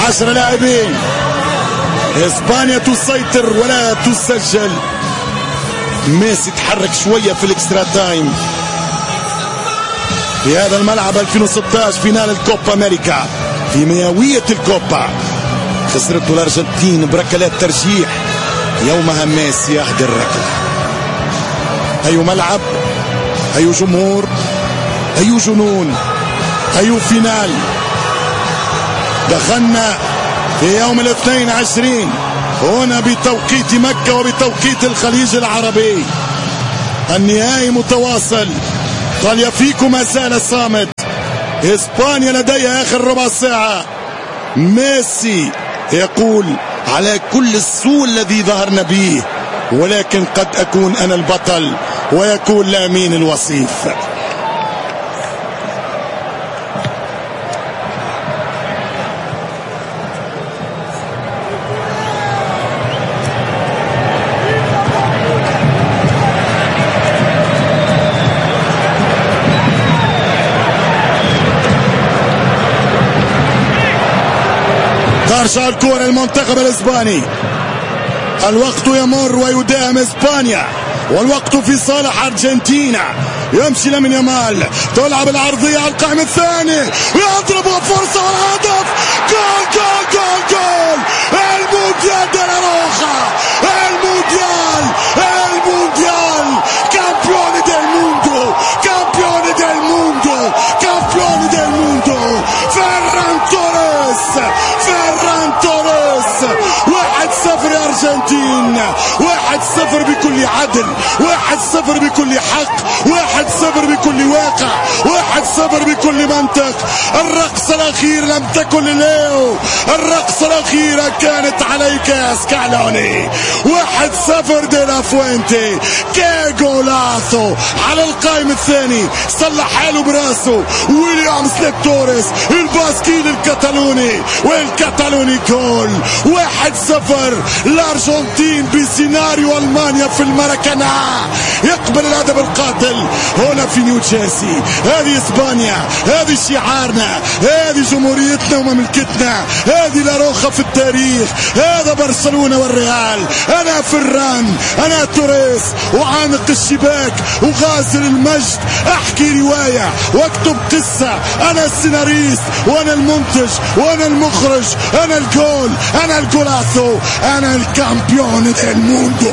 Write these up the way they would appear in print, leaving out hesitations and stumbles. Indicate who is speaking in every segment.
Speaker 1: 10 لاعبين. اسبانيا تسيطر ولا تسجل. ميسي تحرك شوية في الاكسترا تايم في هذا الملعب. 2016 فينال الكوبا امريكا في مئوية الكوبا، خسرته الارجنتين بركلات ترجيح. يومها ميسي يهدي الركلة. اي ملعب، اي جمهور، اي جنون، اي فينال. دخلنا في يوم 22 هنا بتوقيت مكة وبتوقيت الخليج العربي. النهائي متواصل. طليافيكو ما زال صامت. اسبانيا لديها اخر ربع ساعة. ميسي يقول على كل السوء الذي ظهرنا به ولكن قد اكون انا البطل، ويكون لامين الوصيف. ترجع الكرة المنتخب الاسباني. الوقت يمر ويداهم اسبانيا، والوقت في صالح ارجنتينا. يمشي لامين يامال، تلعب العرضية على القائم الثاني، يضرب فرصة والهدف. جول جول جول جول. المونديال دي لا روخا. المونديال كامبيون ديل موندو، كامبيون ديل موندو، كامبيون ديل موندو. فران توريس 1-0 يا أرجنتين. 1-0 بكل عدل، 1-0 بكل حق، 1-0 بكل واقع، 1-0 بكل منطق. الرقصة الأخيرة لم تكن لليو، الرقصة الأخيرة كانت عليك يا سكالوني. 1-0 دي لا فوينتي. كي جولاثو على القائم الثاني، صلح حاله براسه ويليامز لتوريس الباسكيل الكتالوني، والكتالوني جول. 1-0 الأرجنتين بسيناريو ألمانيا في الماراكانا. يقبل الهدف القاتل هنا في نيوجيرسي. هذه اسبانيا، هذه شعارنا، هذه جمهوريتنا ومملكتنا، هذه لاروخا في التاريخ. هذا برشلونة والريال. انا فران، انا توريس، وعانق الشباك وغازل المجد. احكي رواية واكتب قصة. انا السيناريست وانا المنتج وانا المخرج. انا الجول، انا الجولاسو، انا الكامبيون ديل موندو.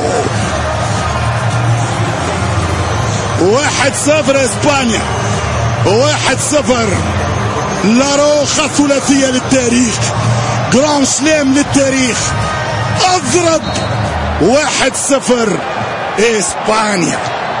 Speaker 1: 1-0 اسبانيا، 1-0 لاروخا. ثلاثية للتاريخ، جران سلام للتاريخ. اضرب 1-0 اسبانيا.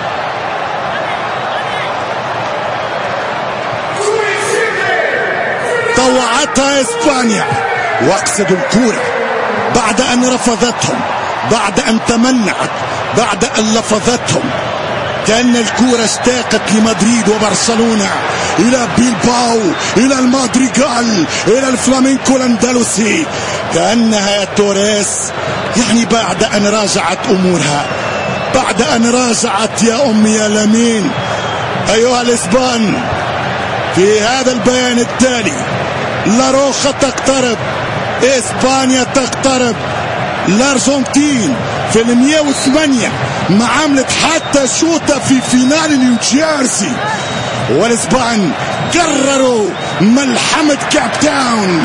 Speaker 1: طوعتها اسبانيا واقصدوا الكورة بعد ان رفضتهم، بعد ان تمنعت، بعد ان لفظتهم. كأن الكورة اشتاقت لمدريد وبرشلونة، إلى بيلباو، إلى المادريغال، إلى الفلامينكو الأندلسي. كأنها توريس يعني بعد أن راجعت أمورها، بعد أن راجعت يا أمي يا لامين. أيها الإسبان، في هذا البيان التالي لاروخا تقترب، إسبانيا تقترب. الأرجنتين في 108 ما عملت حتى شوطة في فينال نيوجيرسي، والإسبان قرروا ملحمة كاب تاون.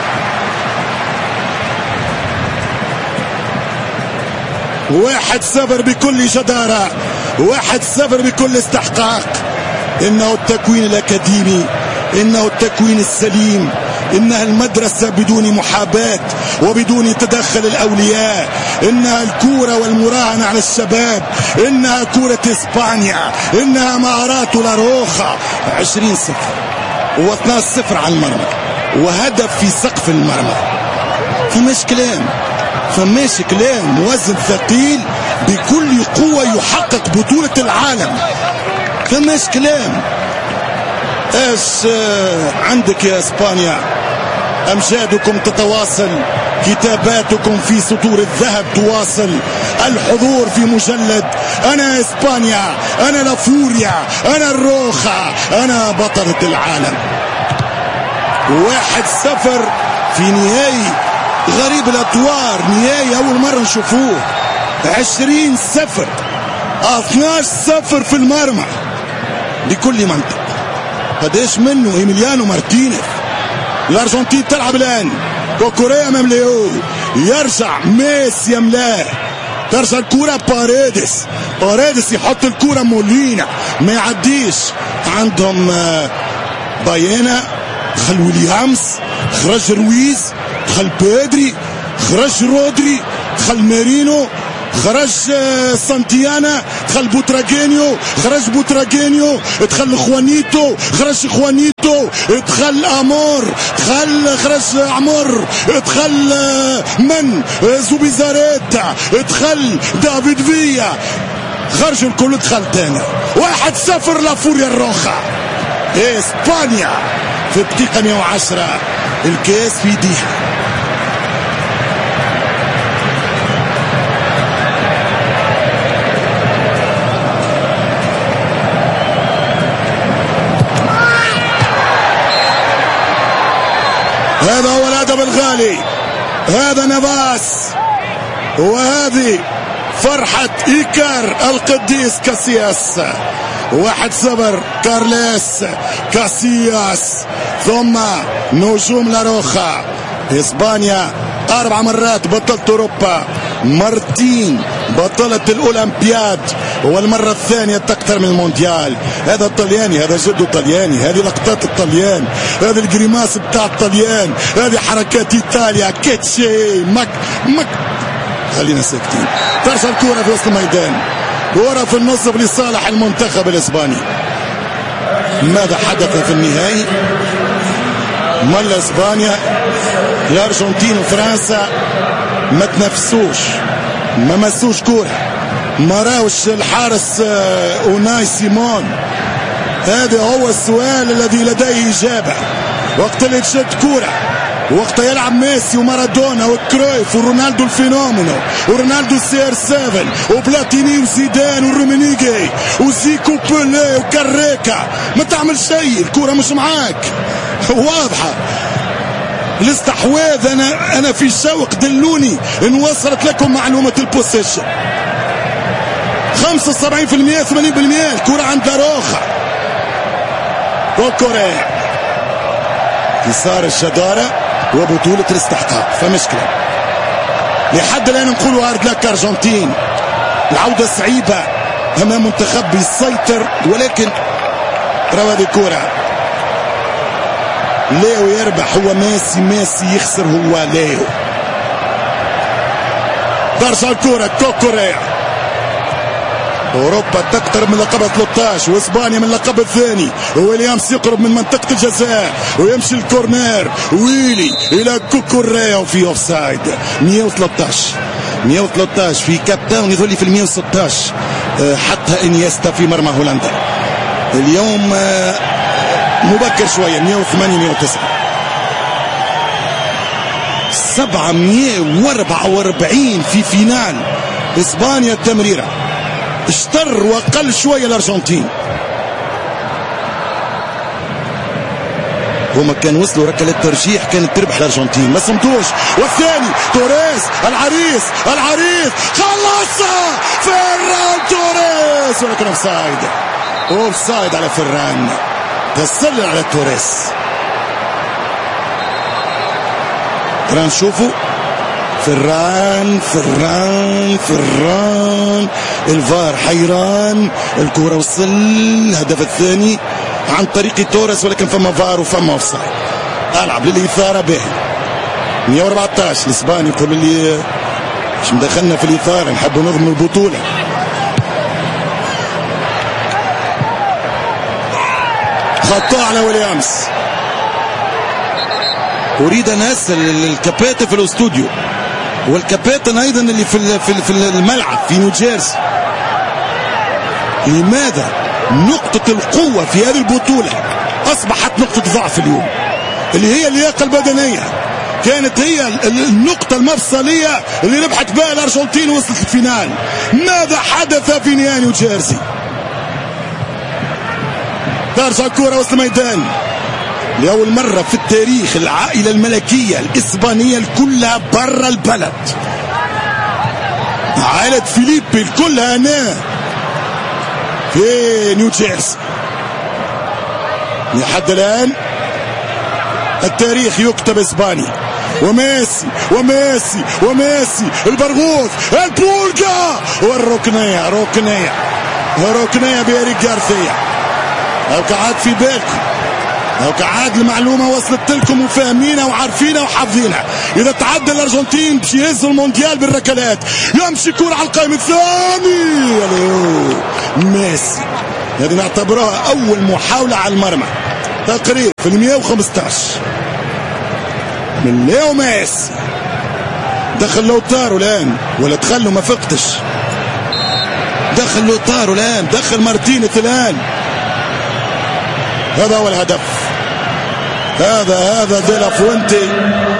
Speaker 1: واحد صفر بكل جدارة، 1-0 بكل استحقاق. إنه التكوين الأكاديمي، إنه التكوين السليم، إنها المدرسة بدون محاباة وبدون تدخل الأولياء، إنها الكورة والمراهنة على الشباب، إنها كورة إسبانيا، إنها مهارات لاروخا. 20-0 و2-0 على المرمى وهدف في سقف المرمى. فماش كلام وزن ثقيل بكل قوة يحقق بطولة العالم. فماش كلام. ايش عندك يا اسبانيا؟ امجادكم تتواصل، كتاباتكم في سطور الذهب تواصل، الحضور في مجلد انا اسبانيا، انا لافوريا، انا الروخا، انا بطلة العالم. 1-0 في نهائي غريب الأطوار، نهائي أول مرة نشوفوه. 20-0 12-0 في المرمى لكل منطقة. قداش منه إيميليانو مارتينيز. الأرجنتين تلعب الآن، كوكوريا أمام ليو، يرجع ميسي يملاه، ترجع الكرة باريدس يحط الكرة مولينا ما يعديش. عندهم بايانا، دخل ويليامز، خرج رويز، دخل بيدري، خرج رودري، دخل مارينو، خرج سانتيانا، دخل بوتراجينيو، خرج بوتراجينيو، دخل خوانيتو، خرج خوانيتو، دخل امور، خرج عمر، دخل من زوبيزاريتا، دخل دافيد فيا، خرج الكل، دخل تاني. 1-0 لافوريا الروخا. اسبانيا في الدقيقة 110 الكاس في ايديها. هذا هو الأدب الغالي، هذا نافاس، وهذه فرحة إيكار القديس كاسياس. 1-0 كارليس كاسياس. ثم نجوم لاروخا. إسبانيا 4 مرات بطلة أوروبا، مرتين بطلة الأولمبياد، والمرة الثانية تكثر من المونديال. هذا الطلياني، هذا جده طلياني، هذه لقطات الطليان، هذا الجريماس بتاع الطليان، هذه حركات إيطاليا، كيتشي مك. خلينا ساكتين. ترسل الكرة في وسط الميدان، كرة في النصف لصالح المنتخب الإسباني. ماذا حدث في النهائي؟ مال إسبانيا، الأرجنتين وفرنسا ما تنافسوش، ما مسوش كرة، ما راوش الحارس أوناي سيمون. هذا هو السؤال الذي لديه إجابة. وقت اللي تشد كرة، وقت يلعب ميسي ومارادونا وكرويف ورونالدو الفينومينو ورونالدو CR7 وبلاتيني وزيدان ورومينيجي وزيكو بيلي وكاريكا، ما تعمل شيء، الكرة مش معاك. واضحة الاستحواذ. انا في شوق، دلوني ان وصلت لكم معلومة البوسيشن. 75% 80% الكرة عند روخا. كوكوريا يسار الجدارة وبطولة الاستحقاق، فمشكلة لحد الآن نقولوا هارد لك أرجنتين. العودة صعيبة أمام منتخب يسيطر، ولكن روا هذه الكرة ليو يربح، هو ميسي يخسر، هو ليو. ترجع الكرة كوكوريا. اوروبا تقترب من لقب 13 واسبانيا من اللقب الثاني. ويليامز يقرب من منطقة الجزاء ويمشي الكورنير، ويلي الى كوكوريا وفي اوفسايد. 113 في كاب تاون يظل في 116 حتى انيستا في مرمى هولندا. اليوم مبكر شوية، 108 109. 744 في فينال اسبانيا التمريرة. اشتر وقل شوية الأرجنتين. هما كان وصلوا ركلة ترجيح كانت تربح الأرجنتين، ما صمتوش. والثاني توريس، العريس خلصها فران توريس، ولكن اوفسايد على فران، تسلل على توريس. ترى نشوفوا فران الفار حيران. الكرة وصل الهدف الثاني عن طريق توريس، ولكن فما فار وفما اوفسايد. العب للإثارة به. 114 الاسباني يقول لي مش مدخلنا في الإثارة، نحب نضمن البطولة. خطأ على ويليامز. أريد أن أسأل الكابتن في الاستوديو والكابتن أيضا اللي في الملعب في نيوجيرسي، لماذا نقطة القوة في هذه البطولة أصبحت نقطة ضعف اليوم؟ اللي هي اللياقة البدنية كانت هي النقطة المفصلية اللي ربحت بها الأرجنتين وصلت الفينال. ماذا حدث في نهائي نيوجيرسي؟ ترجع الكرة وسط الميدان، لأول مرة في التاريخ العائلة الملكية الإسبانية الكلها برا البلد. عائلة فيليبي الكلها هنا في نيو جيرسي. لحد الآن التاريخ يكتب إسباني. وميسي وميسي وميسي البرغوث البولجا والركنية ركنية بإريك غارسيا. لو قعد في بالكم، لو قعد المعلومة وصلت لكم وفاهمينها وعارفينها وحافظينها. إذا تعدى الأرجنتين باش يهزوا المونديال بالركلات، يمشي كرة على القائم الثاني ميسي. هذه نعتبرها أول محاولة على المرمى تقريبا في 115 من ليو ميسي. دخل لوتارو الآن ولا دخل ما فقتش. دخل لوتارو الآن، دخل مارتينيز الآن. هذا هو الهدف. هذا دي لا فوينتي.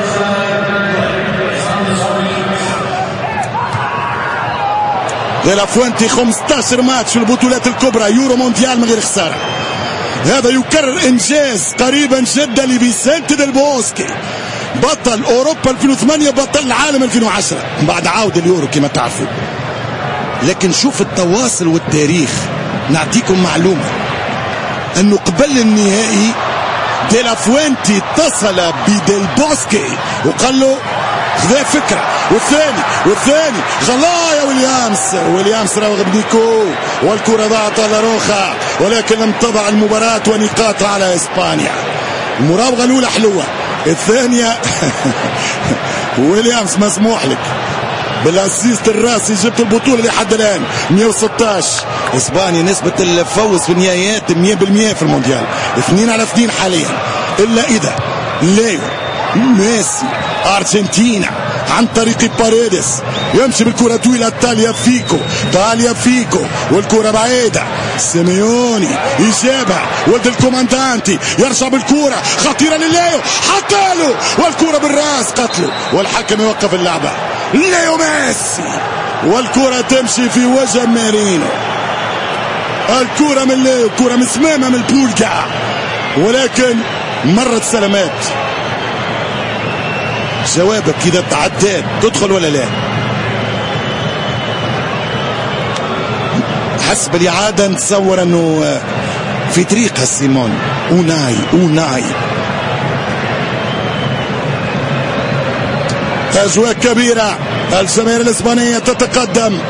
Speaker 1: دي لا فوينتي 15 ماتش في البطولات الكبرى، يورو مونديال من غير خسارة. هذا يكرر إنجاز قريبا جدا لفيسنتي ديل بوسكي، بطل أوروبا 2008، بطل العالم 2010 بعد عودة اليورو كما تعرفوا. لكن شوف التواصل والتاريخ. نعطيكم معلومة أنه قبل النهائي دي لا فوينتي اتصل بديل بوسكي وقال له خذا فكرة، والثاني خلاه يا ويليامس راوغ بنيكو، والكرة ضاعت على روخا، ولكن لم تضع المباراة ونقاط على إسبانيا. المراوغة الأولى حلوة، الثانية ويليامس مسموح لك بالاسيست الراسي. جبت البطولة لحد الآن 116. إسبانيا نسبة الفوز في النهائيات 100% في المونديال، 2-2 حاليا. إلا إذا ليو ميسي أرجنتينا عن طريق باريدس يمشي بالكرة طويلة. تاليا فيكو والكرة بعيدة. سيميوني يجابها، ولد الكوماندانتي يرجع بالكرة خطيرة لليو، حطاله والكرة بالراس قتله، والحكم يوقف اللعبة. ليو ميسي والكرة تمشي في وجه مارينو. الكرة من ليو، كرة مسمامة من البولجا، ولكن مرت سلامات. جوابك إذا تعدات تدخل ولا لا؟ حسب الإعادة نتصور أنه في طريقها سيمون. أوناي أجواء كبيرة، الجماهير الإسبانية تتقدم.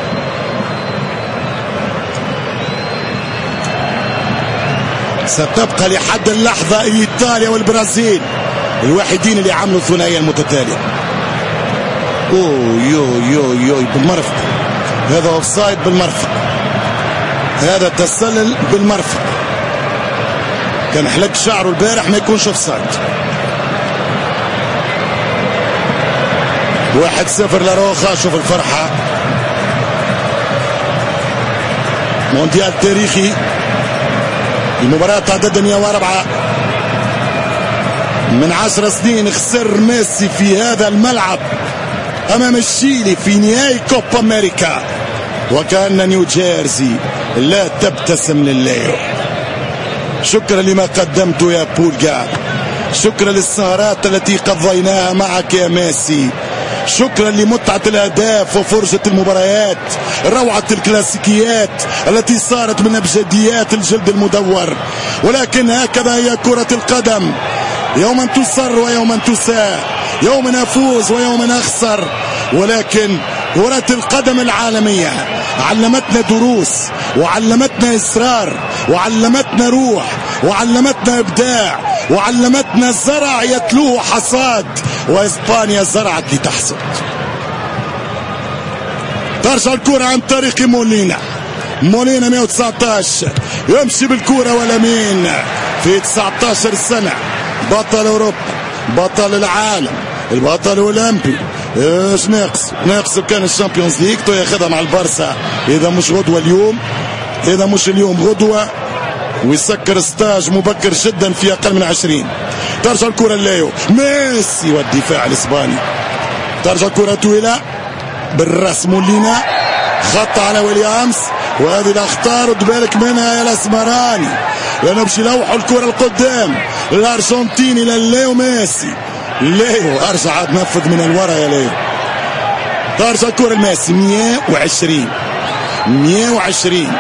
Speaker 1: ستبقى لحد اللحظة إيطاليا والبرازيل الوحيدين اللي عملوا الثنائية المتتالية. يو بالمرفق. هذا اوفسايد بالمرفق، هذا تسلل بالمرفق. كان حلق شعره البارح ما يكونش اوفسايد. 1-0 لروخا. شوف الفرحة. مونديال تاريخي، المباراة تعدد 104. من 10 سنين خسر ميسي في هذا الملعب أمام الشيلي في نهائي كوبا أمريكا، وكأن نيو جيرسي لا تبتسم لليو. شكرا لما قدمته يا بولجا، شكرا للسهرات التي قضيناها معك يا ميسي، شكرا لمتعة الأهداف وفرجة المباريات، روعة الكلاسيكيات التي صارت من أبجديات الجلد المدور. ولكن هكذا هي كرة القدم، يوما تصر ويوما تساء، يوما نفوز ويوما أخسر. ولكن كرة القدم العالمية علمتنا دروس، وعلمتنا إصرار، وعلمتنا روح، وعلمتنا إبداع، وعلمتنا زرع يتلوه حصاد، وإسبانيا زرعت لتحصد. ترجع الكرة عن طريق مولينا 119 يمشي بالكرة ولمين في 19 سنة، بطل أوروبا، بطل العالم، البطل الأولمبي. ايش ناقص كان الشامبيونز ليج تو ياخذها مع البارسا، اذا مش غدوة اليوم، اذا مش اليوم غدوة، ويسكر ستاج مبكر جدا في اقل من 20. ترجع الكرة ليو ميسي والدفاع الاسباني. ترجع الكرة طويلة بالراس مولينا، خط على ويليامز، وهذه الاخطار رد بالك منها يا الاسمراني. باش يلوحوا الكرة القدام. الارجنتيني لليو ميسي. ليو ارجع تنفذ من الورا يا ليو. ترجع الكرة لميسي. 120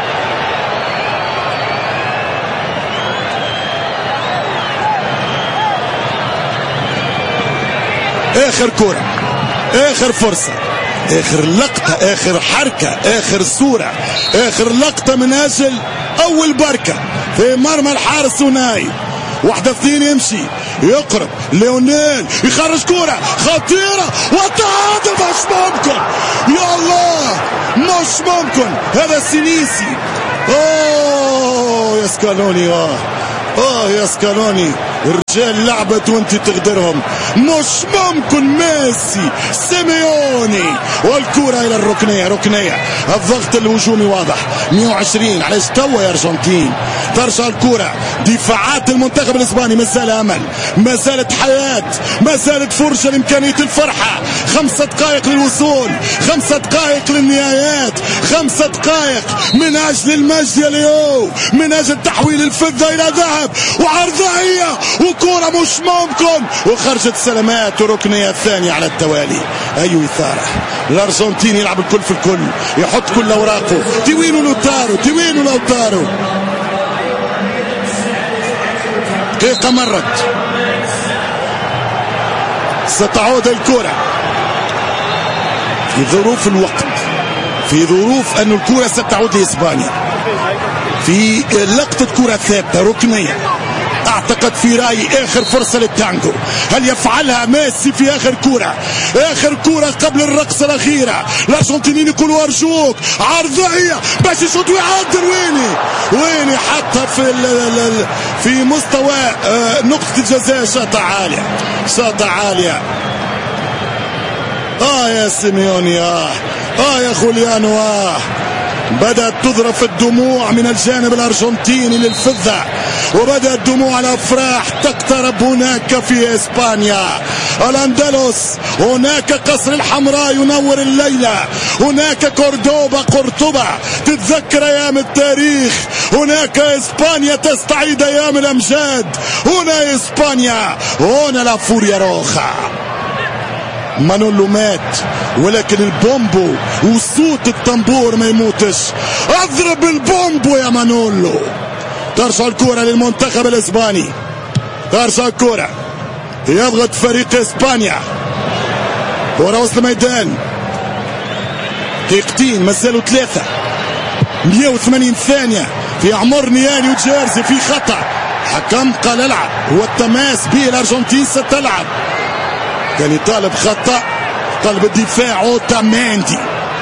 Speaker 1: اخر كرة، اخر فرصة، اخر لقطة، اخر حركة، اخر صورة، اخر لقطة من اجل اول بركة في مرمى الحارس وناي. 1-2 يمشي يقرب ليونيل يخرج كرة خطيرة والتعادل. مش ممكن يا الله، مش ممكن. هذا سينيسي. اوه يا سكالوني. يا سكالوني، الرجال لعبت وانت تقدرهم. مش ممكن. ميسي سيميوني والكرة الى الركنية. الضغط الهجومي واضح. 120 علاش توا يا ارجنتين. ترجع الكرة. دفاعات المنتخب الاسباني مازال امل، ما زالت حياة، ما زالت فرصة لامكانية الفرحة. 5 دقائق للوصول، 5 دقائق للنهايات، 5 دقائق من اجل المجد يا ليو، من اجل تحويل الفضة الى ذهب. وعرضية وكرة مش ممكن، وخرجت سلامات وركنية ثانية على التوالي. اي إثارة. الارجنتين يلعب الكل في الكل، يحط كل اوراقه. توينو لوتارو. دقيقة مرت، ستعود الكرة في ظروف الوقت، في ظروف أن الكرة ستعود لإسبانيا في لقطة كرة ثابتة ركنية. اعتقد في رايي اخر فرصة للتانجو. هل يفعلها ميسي في اخر كرة قبل الرقصة الاخيرة؟ الارجنتينيين يقولوا ارجوك عرضية باش يشوط ويعدل. ويني حتى في مستوى نقطة الجزاء. شاطة عالية. يا سيميوني. يا خوليانو. بدأت تذرف الدموع من الجانب الأرجنتيني للفضة، وبدأت دموع الأفراح تقترب هناك في إسبانيا. الأندلس، هناك قصر الحمراء ينور الليلة، هناك قرطبة تتذكر أيام التاريخ، هناك إسبانيا تستعيد أيام الأمجاد. هنا إسبانيا، هنا لا فوريا روخا. مانولو مات، ولكن البومبو وصوت الطنبور ما يموتش. اضرب البومبو يا مانولو. ترجع الكرة للمنتخب الاسباني. ترجع الكرة، يضغط فريق اسبانيا. كرة وسط الميدان. دقيقتين مازالوا 3. 180 ثانية في اعمار نياني وجيرزي. في خطأ، حكم قال العب، هو التماس به الارجنتين ستلعب. كان يطالب خطأ، قلب الدفاع اوتاميندي.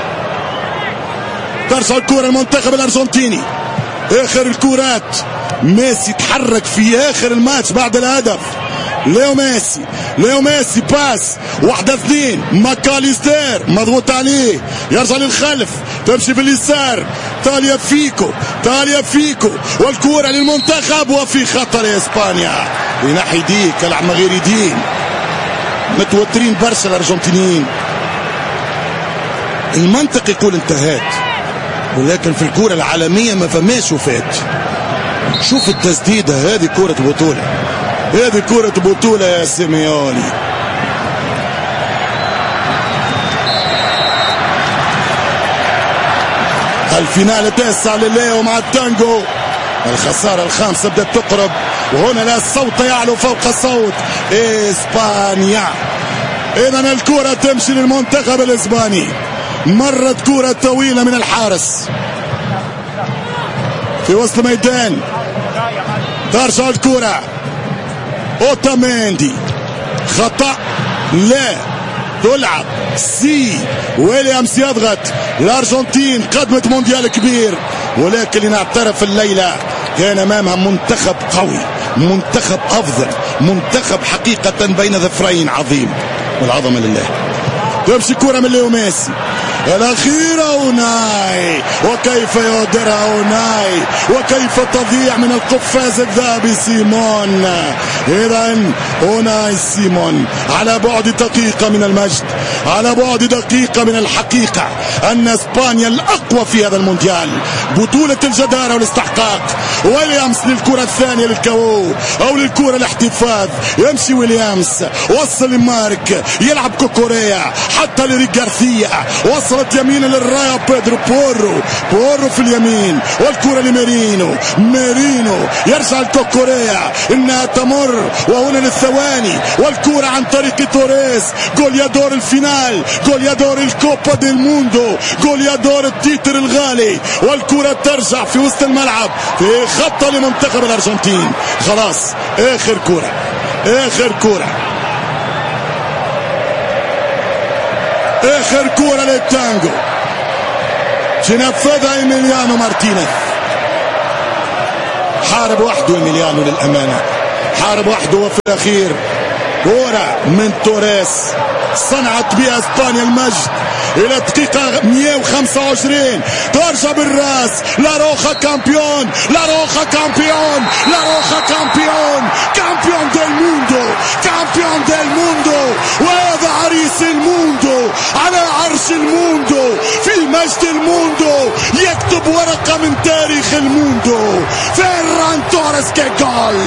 Speaker 1: ترجع الكرة المنتخب الارجنتيني. اخر الكرات. ميسي تحرك في اخر الماتش بعد الهدف. ليو ميسي باس. 1-2. ماكاليستر مضغوط عليه، يرجع للخلف، تمشي باليسار. تاليا فيكو والكرة للمنتخب، وفي خطر اسبانيا لناحية ديك. العب غير يدين. متوترين برشا الارجنتينيين. المنطق يقول انتهت، ولكن في الكرة العالمية ما فماش وفات. شوف التسديدة، هذه كرة بطولة يا سيميوني. الفينال التاسع لليو مع التانجو. الخسارة الخامسة بدأت تقرب، وهنا لا الصوت يعلو فوق الصوت. إسبانيا. إذن الكرة تمشي للمنتخب الإسباني. مرت كرة طويلة من الحارس في وسط الميدان. ترجع الكرة. اوتاميندي. خطأ. لا تلعب. ويليامز يضغط. الأرجنتين قدمت مونديال كبير، ولكن لنعترف الليلة كان أمامها منتخب قوي، منتخب أفضل، منتخب حقيقة بين ظفرين عظيم، والعظمة لله. تمشي كرة من ليو ميسي. الأخيرة أوناي، وكيف يودرها أوناي، وكيف تضيع من القفاز الذهبي سيمون. إذن أوناي سيمون على بعد دقيقة من المجد، على بعد دقيقة من الحقيقة أن إسبانيا الأقوى في هذا المونديال، بطولة الجدارة والاستحقاق. ويليامز للكرة الثانية للكاو أو للكرة الاحتفاظ، يمشي ويليامز، وصل لمارك، يلعب كوكوريا حتى لريك غارثيا، وصلت يمينا للرايا بيدرو بورو في اليمين، والكرة لميرينو، ميرينو يرجع الكوكوريا، إنها تمر وهنا للثواني، والكرة عن طريق توريس، جوليادور الفينال، جوليادور الكوبا ديل موندو، جوليادور التيتر الغالي، والكرة ترجع في وسط الملعب في خطة لمنتخب الأرجنتين. خلاص آخر كرة، آخر كرة، آخر كرة للتانجو، تنفذها إيميليانو مارتينيز. حارب وحده إيميليانو للأمانة، حارب وحده، وفي الأخير كرة من توريس صنعت بها اسبانيا المجد الى دقيقة 125. ترجع بالراس، لاروخا كامبيون، لاروخا كامبيون، لاروخا كامبيون، كامبيون ديل موندو، كامبيون ديل موندو، وهذا عريس الموندو على عرش الموندو في مجد الموندو، يكتب ورقة من تاريخ الموندو. فيران توريس كجول.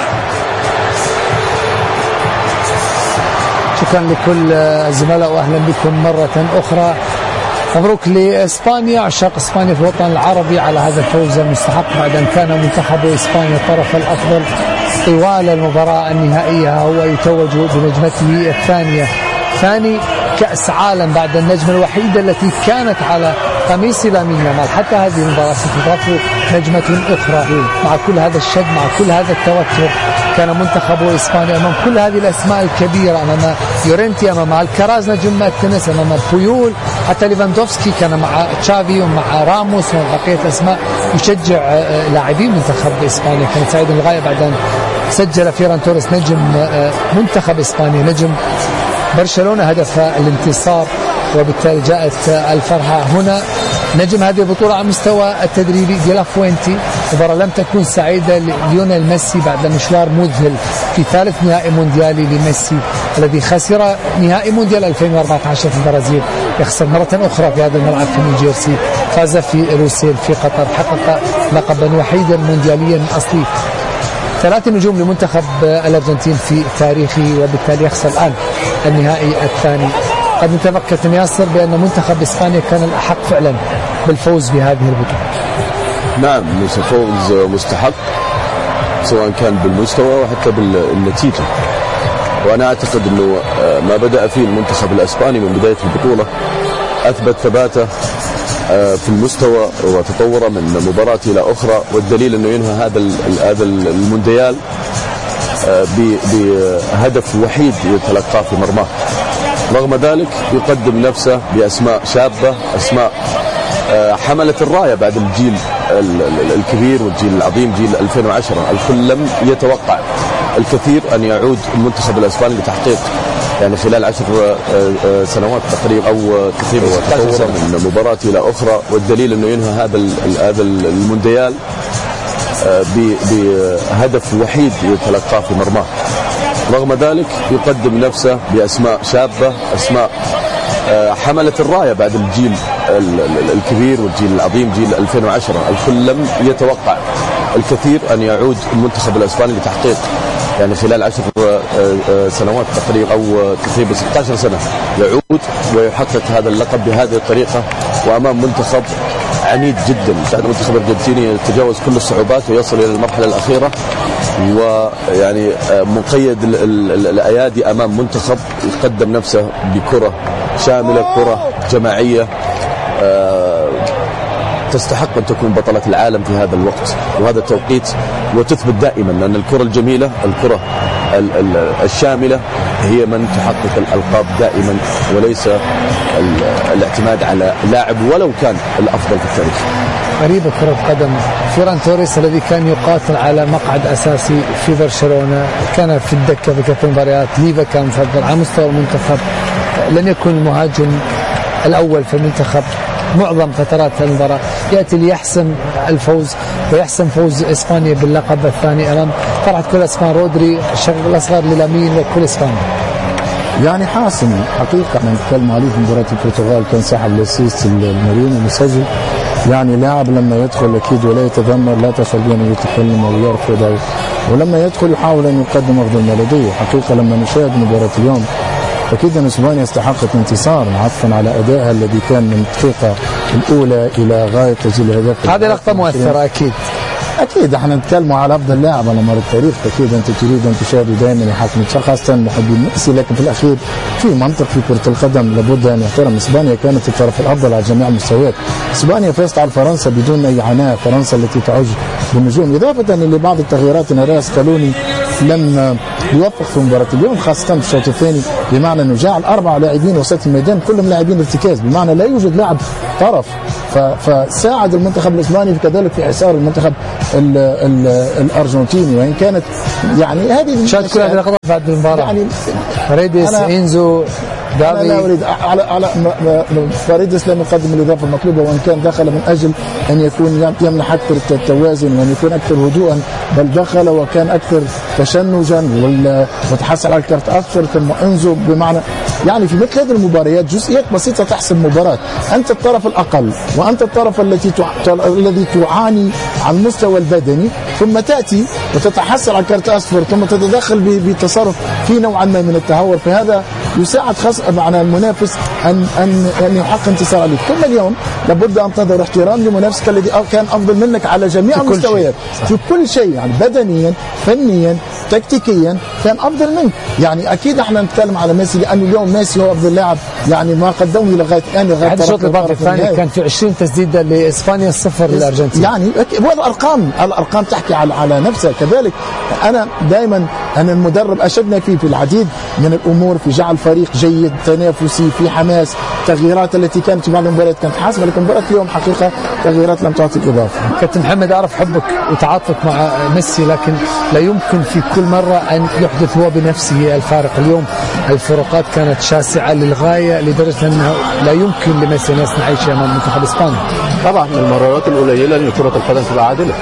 Speaker 2: شكرا لكل الزملاء واهلا بكم مرة اخرى. مبروك لاسبانيا، عشاق اسبانيا في الوطن العربي على هذا الفوز المستحق بعد ان كان منتخب اسبانيا الطرف الافضل طوال المباراة النهائية. هو يتوج بنجمته الثانية، ثاني كأس عالم بعد النجمة الوحيدة التي كانت على قميص لامين يامال. حتى هذه المباراة ستضاف نجمة أخرى. مع كل هذا الشد، مع كل هذا التوتر، كان منتخب إسبانيا أمام كل هذه الأسماء الكبيرة، أمام يورنتي، أمام الكراز نجم التنس، أمام بويول، حتى ليفاندوفسكي كان مع تشافي ومع راموس وبقية أسماء يشجع لاعبين منتخب إسبانيا. كان سعيد للغاية بعد أن سجل فيران توريس نجم منتخب إسبانيا، نجم برشلونة، هدف الانتصار، وبالتالي جاءت الفرحة هنا. نجم هذه البطولة على المستوى التدريبي دي لا فوينتي. مباراة لم تكن سعيدة ليونيل ميسي بعد مشوار مذهل في ثالث نهائي مونديالي لميسي الذي خسر نهائي مونديال 2014 في البرازيل، يخسر مرة أخرى في هذا الملعب في نيوجيرسي. فاز في روسيل في قطر، حقق لقبا وحيدا موندياليا أصلي. 3 نجوم لمنتخب الأرجنتين في تاريخه، وبالتالي يخسر الآن النهائي الثاني. قد نتفق كابتن ياسر بأن منتخب إسبانيا كان الأحق فعلا بالفوز بهذه البطولة.
Speaker 3: نعم، فوز مستحق سواء كان بالمستوى وحتى بالنتيجة. وأنا أعتقد أنه ما بدأ فيه المنتخب الإسباني من بداية البطولة أثبت ثباته في المستوى وتطوره من مباراة إلى أخرى، والدليل أنه ينهى هذا المونديال بهدف وحيد يتلقاه في مرماه. رغم ذلك يقدم نفسه بأسماء شابة، أسماء حملت الراية بعد الجيل الكبير والجيل العظيم جيل 2010. الكل لم يتوقع الكثير أن يعود المنتخب الإسباني لتحقيق يعني خلال 10 سنوات تقريبا أو تقريبا 16 سنة من مباراة إلى أخرى، والدليل أنه ينهى هذا المونديال بهدف وحيد يتلقاه في مرماه. رغم ذلك يقدم نفسه بأسماء شابة، أسماء حملت الراية بعد الجيل الكبير والجيل العظيم جيل 2010. الكل لم يتوقع الكثير أن يعود المنتخب الإسباني لتحقيق يعني خلال 10 سنوات تقريبا أو تقريبا 16 سنة يعود ويحقق هذا اللقب بهذه الطريقة وأمام منتخب عنيد جدا. المنتخب الأرجنتيني يتجاوز كل الصعوبات ويصل إلى المرحلة الأخيرة، ويعني مقيد الأيادي أمام منتخب يقدم نفسه بكرة شاملة، كرة جماعية تستحق أن تكون بطلة العالم في هذا الوقت وهذا التوقيت، وتثبت دائما أن الكرة الجميلة، الكرة الشاملة هي من تحقق الألقاب دائما، وليس الاعتماد على لاعب ولو كان الأفضل في التاريخ.
Speaker 2: غريبة كرة قدم فيران توريس الذي كان يقاتل على مقعد أساسي في برشلونة، كان في الدكة في كثير مباريات، ليفا كان مفضل على مستوى المنتخب، لم يكن المهاجم الأول في المنتخب معظم فترات المباراة، يأتي ليحسم الفوز ويحسم فوز إسبانيا باللقب الثاني أمام طلعت كل اسبان رودري الشق الأصغر للامين وكل اسبانيا.
Speaker 4: يعني حاسم حقيقة. احنا نتكلم عليه في مباراة البرتغال كان سحب لسيس الماريني المسجل، يعني لاعب لما يدخل اكيد ولا يتذمر، لا تشعر بأنه يتكلم او يرفض، ولما يدخل يحاول ان يقدم افضل ملودية. حقيقة لما نشاهد مباراة اليوم اكيد ان اسبانيا استحقت الانتصار عطفا على ادائها الذي كان من الدقيقة الاولى الى غاية تسجيل الهدف.
Speaker 2: هذه لقطة مؤثرة اكيد
Speaker 4: احنا نتكلم على افضل لاعب على مر التاريخ، اكيد انت تريد ان تشاهد دائما يحكم خاصه محبين ميسي، لكن في الاخير في منطق في كره القدم لابد ان يحترم. اسبانيا كانت الطرف الافضل على جميع المستويات. اسبانيا فازت على فرنسا بدون اي عناء، فرنسا التي تعج بالنجوم، اضافه لبعض التغييرات. نراس كالوني لم يوفق في مباراه اليوم خاصه في الشوط الثاني، بمعنى انه جعل 4 لاعبين وسط الميدان كلهم لاعبين ارتكاز، بمعنى لا يوجد لاعب طرف، فساعد المنتخب الاسباني كذلك في حصار المنتخب الارجنتيني. وان كانت يعني هذه
Speaker 2: شاهد كل هذه اللقطات بعد المباراه، يعني فريدس انزو
Speaker 4: أنا لا أريد على فريدس لم يقدم الإضافة المطلوبة، وإن كان دخل من أجل أن يكون يمنح أكثر التوازن وأن يكون أكثر هدوءا، بل دخل وكان أكثر تشنجا وتحصل على الكرت أكثر. ثم انزو بمعنى يعني في مثل هذه المباريات جزئيات بسيطة تحسم مباراة. أنت الطرف الأقل وأنت الطرف الذي تعاني على المستوى البدني، ثم تأتي وتتحصل على كرت أصفر، ثم تتدخل بتصرف في نوعا ما من التهور، فهذا يساعد معنى المنافس ان يحقق انتصار عليك. ثم اليوم لابد ان تظهر احترام لمنافسك الذي كان افضل منك على جميع المستويات في كل شيء، يعني بدنيا فنيا تكتيكيا كان افضل منك. يعني اكيد احنا نتكلم على ميسي لانه اليوم ميسي هو افضل لاعب، يعني ما قدمه لغايه الان لغايه
Speaker 2: الشوط الثاني كان في 20 تسديده لاسبانيا 0 للارجنتين. يعني
Speaker 4: الارقام تحكي على نفسها. كذلك انا دائما المدرب اشدنا فيه في العديد من الامور، في جعل فريق جيد تنافسي في حماس، تغييرات التي كانت في بعض المباريات كانت حاسمه، لكن مباراه اليوم حقيقه تغييرات لم تعطي الاضافه.
Speaker 2: كابتن محمد، اعرف حبك وتعاطفك مع ميسي، لكن لا يمكن في كل مره ان يحدث هو بنفسه الفارق. اليوم الفروقات كانت شاسعه للغايه لدرجه انه لا يمكن لميسي ان يصنع اي شيء امام منتخب اسبانيا.
Speaker 3: طبعا من المرات القليله ان كره القدم تبقى عادله.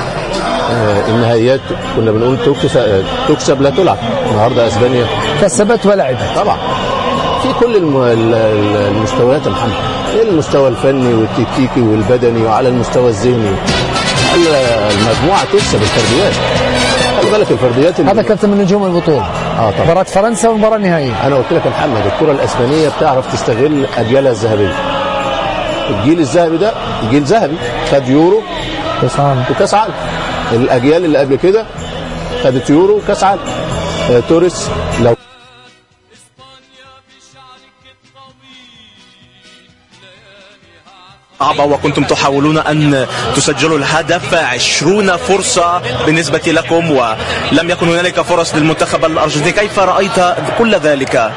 Speaker 3: النهائيات كنا بنقول تكسب لا تلعب. النهارده اسبانيا كسبت ولعبت طبعا في كل المستويات يا محمد، المستوى الفني والتكتيكي والبدني وعلى المستوى الذهني. المجموعه تكسب الفرديات. خلي بالك الفرديات
Speaker 2: هذا كابتن من نجوم البطوله.
Speaker 3: طبعا
Speaker 2: مباراه فرنسا والمباراه النهائيه.
Speaker 3: انا قلت لك يا محمد الكره الاسبانيه بتعرف تستغل اجيالها الذهبيه. الجيل الذهبي ده جيل ذهبي، خد يورو وكاس عالم. الاجيال اللي قبل كده خدت يورو وكاس عالم. توريس لو
Speaker 5: صعبة وكنتم تحاولون أن تسجلوا الهدف، 20 فرصة بالنسبة لكم ولم يكن هنالك فرص للمنتخب الأرجنتيني. كيف رأيت كل ذلك؟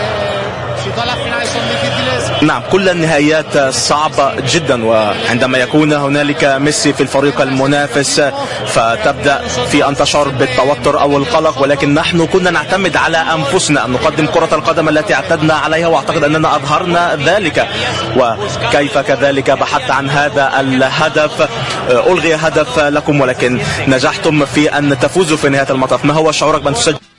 Speaker 5: نعم، كل النهايات صعبة جدا، وعندما يكون هنالك ميسي في الفريق المنافس فتبدأ في أن تشعر بالتوتر أو القلق، ولكن نحن كنا نعتمد على أنفسنا أن نقدم كرة القدم التي اعتدنا عليها، وأعتقد أننا أظهرنا ذلك. وكيف كذلك بحثت عن هذا الهدف، ألغي هدف لكم ولكن نجحتم في أن تفوزوا في نهاية المطاف. ما هو شعورك بأن تسجل